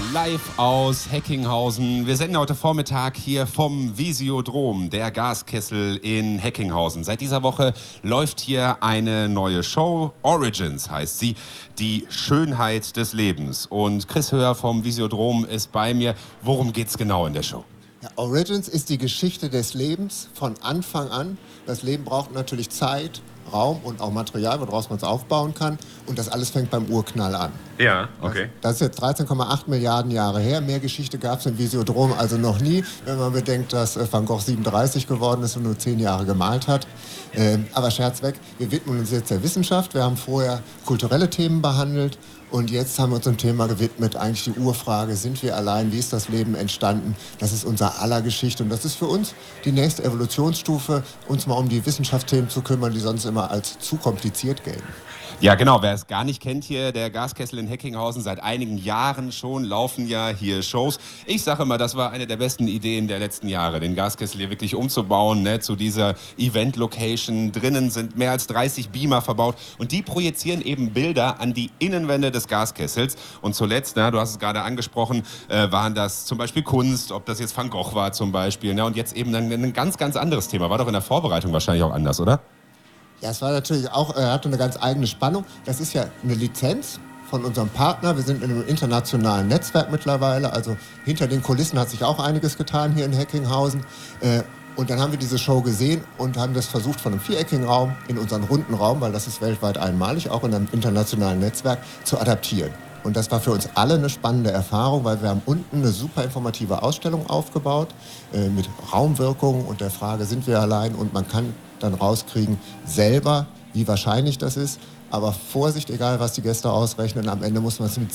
live aus Heckinghausen. Wir senden heute Vormittag hier vom Visiodrom, der Gaskessel in Heckinghausen. Seit dieser Woche läuft hier eine neue Show. Origins heißt sie, die Schönheit des Lebens. Und Chris Höher vom Visiodrom ist bei mir. Worum geht's genau in der Show? Ja, Origins ist die Geschichte des Lebens von Anfang an. Das Leben braucht natürlich Zeit, Raum und auch Material, woraus man es aufbauen kann. Und das alles fängt beim Urknall an. Ja, okay. Das ist jetzt 13,8 Milliarden Jahre her. Mehr Geschichte gab es im Visiodrom also noch nie, wenn man bedenkt, dass Van Gogh 37 geworden ist und nur 10 Jahre gemalt hat. Aber Scherz weg, wir widmen uns jetzt der Wissenschaft. Wir haben vorher kulturelle Themen behandelt. Und jetzt haben wir uns dem Thema gewidmet, eigentlich die Urfrage, sind wir allein, wie ist das Leben entstanden? Das ist unser aller Geschichte und das ist für uns die nächste Evolutionsstufe, uns mal um die Wissenschaftsthemen zu kümmern, die sonst immer als zu kompliziert gelten. Ja, genau. Wer es gar nicht kennt hier, der Gaskessel in Heckinghausen, seit einigen Jahren schon laufen ja hier Shows. Ich sage mal, das war eine der besten Ideen der letzten Jahre, den Gaskessel hier wirklich umzubauen, ne, zu dieser Event-Location. Drinnen sind mehr als 30 Beamer verbaut und die projizieren eben Bilder an die Innenwände des Gaskessels. Und zuletzt, na, du hast es gerade angesprochen, waren das zum Beispiel Kunst, ob das jetzt Van Gogh war zum Beispiel. Ne, und jetzt eben ein ganz, ganz anderes Thema. War doch in der Vorbereitung wahrscheinlich auch anders, oder? Ja, es war natürlich auch, hatte eine ganz eigene Spannung. Das ist ja eine Lizenz von unserem Partner. Wir sind in einem internationalen Netzwerk mittlerweile. Also hinter den Kulissen hat sich auch einiges getan hier in Heckinghausen. Und dann haben wir diese Show gesehen und haben das versucht, von einem viereckigen Raum in unseren runden Raum, weil das ist weltweit einmalig, auch in einem internationalen Netzwerk, zu adaptieren. Und das war für uns alle eine spannende Erfahrung, weil wir haben unten eine super informative Ausstellung aufgebaut mit Raumwirkung und der Frage, sind wir allein? Und man kann dann rauskriegen selber, wie wahrscheinlich das ist. Aber Vorsicht, egal was die Gäste ausrechnen, am Ende muss man es mit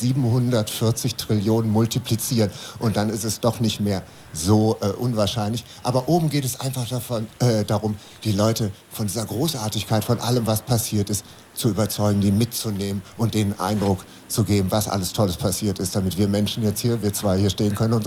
740 Trillionen multiplizieren. Und dann ist es doch nicht mehr so unwahrscheinlich. Aber oben geht es einfach darum, die Leute von dieser Großartigkeit, von allem, was passiert ist, zu überzeugen, die mitzunehmen und denen Eindruck zu geben, was alles Tolles passiert ist, damit wir Menschen jetzt hier, wir zwei hier stehen können und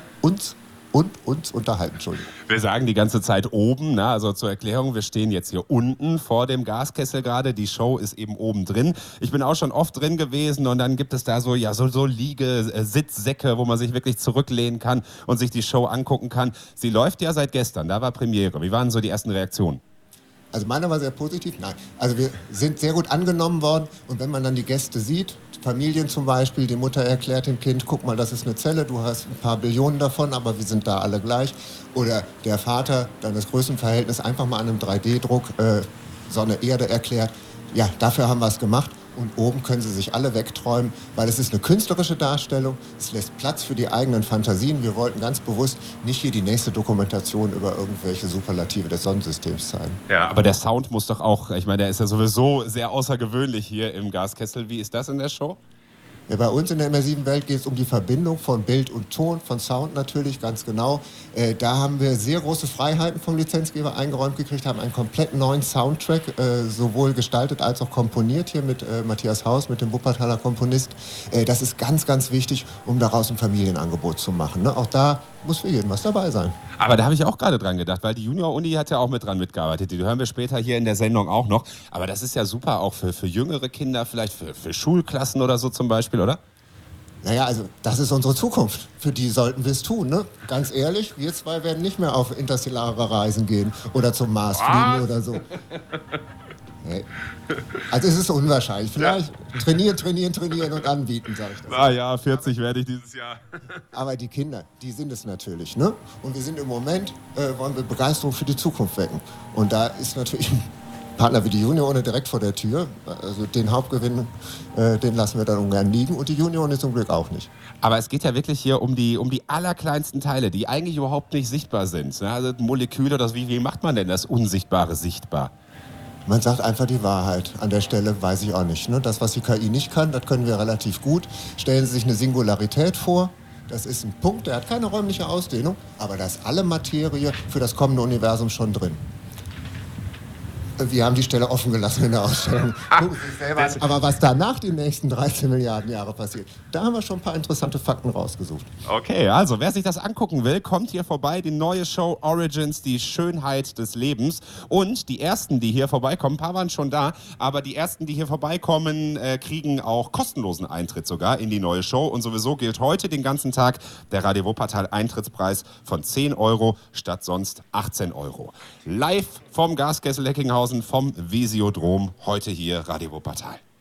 uns unterhalten. Entschuldigung. Wir sagen die ganze Zeit oben, ne? Also zur Erklärung, wir stehen jetzt hier unten vor dem Gaskessel gerade. Die Show ist eben oben drin. Ich bin auch schon oft drin gewesen und dann gibt es da so Sitzsäcke, wo man sich wirklich zurücklehnen kann und sich die Show angucken kann. Sie läuft ja seit gestern, da war Premiere. Wie waren so die ersten Reaktionen? Also meiner war sehr positiv. Nein, also wir sind sehr gut angenommen worden und wenn man dann die Gäste sieht, Familien zum Beispiel, die Mutter erklärt dem Kind, guck mal, das ist eine Zelle, du hast ein paar Billionen davon, aber wir sind da alle gleich. Oder der Vater dann das Größenverhältnis einfach mal an einem 3D-Druck Sonne, Erde erklärt. Ja, dafür haben wir es gemacht. Und oben können sie sich alle wegträumen, weil es ist eine künstlerische Darstellung. Es lässt Platz für die eigenen Fantasien. Wir wollten ganz bewusst nicht hier die nächste Dokumentation über irgendwelche Superlative des Sonnensystems zeigen. Ja, aber der Sound muss doch auch, ich meine, der ist ja sowieso sehr außergewöhnlich hier im Gaskessel. Wie ist das in der Show? Ja, bei uns in der immersiven Welt geht es um die Verbindung von Bild und Ton, von Sound natürlich, ganz genau. Da haben wir sehr große Freiheiten vom Lizenzgeber eingeräumt gekriegt, haben einen komplett neuen Soundtrack, sowohl gestaltet als auch komponiert hier mit Matthias Haus, mit dem Wuppertaler Komponist. Das ist ganz, ganz wichtig, um daraus ein Familienangebot zu machen. Ne? Auch da muss für jeden was dabei sein. Aber da habe ich auch gerade dran gedacht, weil die Junior-Uni hat ja auch mit dran mitgearbeitet. Die hören wir später hier in der Sendung auch noch. Aber das ist ja super auch für jüngere Kinder, vielleicht für Schulklassen oder so zum Beispiel, oder? Naja, also das ist unsere Zukunft. Für die sollten wir es tun, ne? Ganz ehrlich, wir zwei werden nicht mehr auf interstellare Reisen gehen oder zum Mars fliegen oder so. Nee. Also es ist unwahrscheinlich. Vielleicht trainieren und anbieten, sage ich das. Ah ja, 40 werde ich dieses Jahr. Aber die Kinder, die sind es natürlich, ne? Und wir sind im Moment, wollen wir Begeisterung für die Zukunft wecken. Und da ist natürlich ein Partner wie die Junior-Uni direkt vor der Tür. Also den Hauptgewinn, den lassen wir dann ungern liegen. Und die Junior-Uni zum Glück auch nicht. Aber es geht ja wirklich hier um die allerkleinsten Teile, die eigentlich überhaupt nicht sichtbar sind. Also Moleküle, wie macht man denn das Unsichtbare sichtbar? Man sagt einfach die Wahrheit. An der Stelle weiß ich auch nicht. Ne? Das, was die KI nicht kann, das können wir relativ gut. Stellen Sie sich eine Singularität vor. Das ist ein Punkt, der hat keine räumliche Ausdehnung, aber da ist alle Materie für das kommende Universum schon drin. Wir haben die Stelle offen gelassen in der Ausstellung. Gucken Sie sich selber an. Aber was danach die nächsten 13 Milliarden Jahre passiert, da haben wir schon ein paar interessante Fakten rausgesucht. Okay, also wer sich das angucken will, kommt hier vorbei. Die neue Show Origins, die Schönheit des Lebens. Und die ersten, die hier vorbeikommen, ein paar waren schon da, aber die ersten, die hier vorbeikommen, kriegen auch kostenlosen Eintritt sogar in die neue Show. Und sowieso gilt heute den ganzen Tag der Radio Wuppertal Eintrittspreis von 10 Euro statt sonst 18 Euro. Live vom Gaskessel Heckinghausen, vom Visiodrom, heute hier Radio Wuppertal.